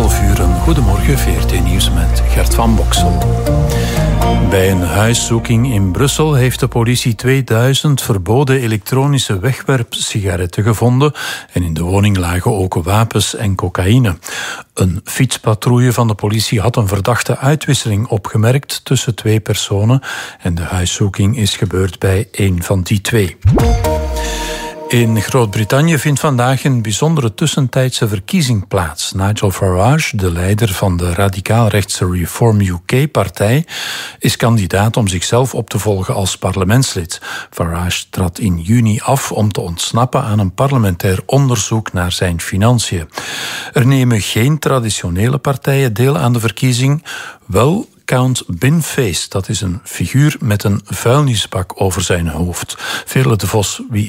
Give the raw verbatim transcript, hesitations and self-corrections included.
elf uur. Een goedemorgen, V R T Nieuws met Gert van Boksel. Bij een huiszoeking in Brussel heeft de politie tweeduizend verboden elektronische wegwerpsigaretten gevonden en in de woning lagen ook wapens en cocaïne. Een fietspatrouille van de politie had een verdachte uitwisseling opgemerkt tussen twee personen en de huiszoeking is gebeurd bij één van die twee. In Groot-Brittannië vindt vandaag een bijzondere tussentijdse verkiezing plaats. Nigel Farage, de leider van de radicaal-rechtse Reform U K-partij, is kandidaat om zichzelf op te volgen als parlementslid. Farage trad in juni af om te ontsnappen aan een parlementair onderzoek naar zijn financiën. Er nemen geen traditionele partijen deel aan de verkiezing, wel Count Binface, dat is een figuur met een vuilnisbak over zijn hoofd. Veerle de Vos, wie